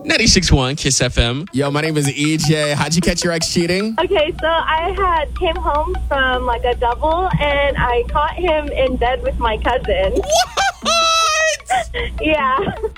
96.1 Kiss FM. Yo, my name is EJ. How'd you catch your ex cheating? Okay, so I came home from like a double and I caught him in bed with my cousin. What? Yeah.